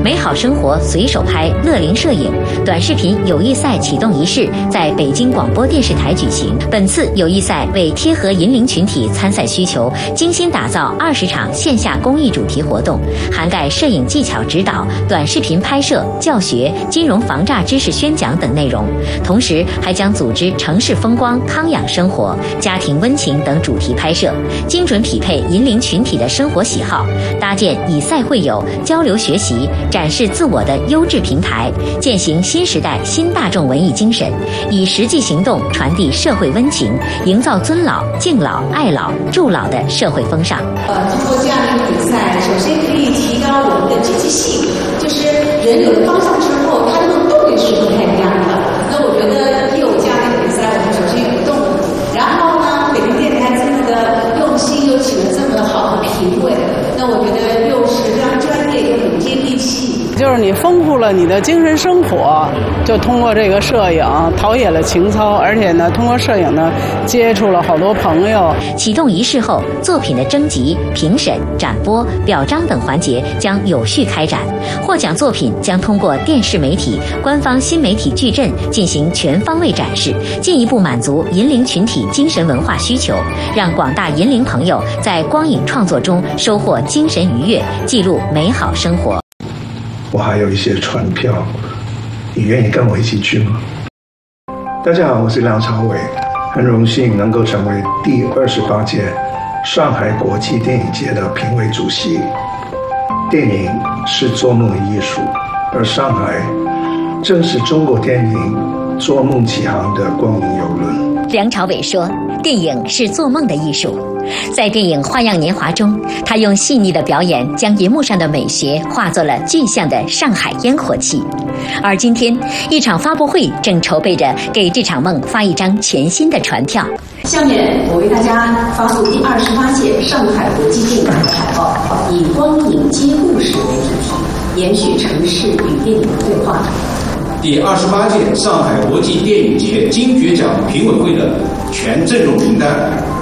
美好生活随手拍乐龄摄影短视频友谊赛启动仪式在北京广播电视台举行。本次友谊赛为贴合银龄群体参赛需求，精心打造20场线下公益主题活动，涵盖摄影技巧指导、短视频拍摄、教学、金融防诈知识宣讲等内容。同时，还将组织城市风光、康养生活、家庭温情等主题拍摄，精准匹配银龄群体的生活喜好，搭建以赛会友、交流学习、展示自我的优质平台，践行新时代新大众文艺精神，以实际行动传递社会温情，营造尊老、敬老、爱老、助老的社会风尚。 通过这样的一个比赛，首先可以提高我们的积极性，就是人有了方向之后，他这个动力是不太一样的。那我觉得有这样的比赛，我们首先有动力，然后呢，北京电台这么的用心，又请了这么好的评委，那我觉得又是非常专业又很接地气。 就是你丰富了你的精神生活，就通过这个摄影陶冶了情操，而且呢，通过摄影呢，接触了好多朋友。 启动仪式后，作品的征集、评审、展播、表彰等环节将有序开展。获奖作品将通过电视媒体、官方新媒体矩阵进行全方位展示，进一步满足银龄群体精神文化需求，让广大银龄朋友在光影创作中收获精神愉悦，记录美好生活。 我还有一些船票，你愿意跟我一起去吗？大家好，我是梁朝伟，很荣幸能够成为第28届上海国际电影节的评委主席。电影是做梦的艺术，而上海正是中国电影做梦起航的光明邮轮。 梁朝伟说，电影是做梦的艺术。在电影《花样年华》中，他用细腻的表演将银幕上的美学化作了具象的上海烟火气。而今天，一场发布会正筹备着给这场梦发一张全新的船票。 下面我为大家发布第28届上海国际电影节海报，以光影接故事为主题，延续城市与电影的对话。 第28届上海国际电影节金爵奖评委会的全阵容名单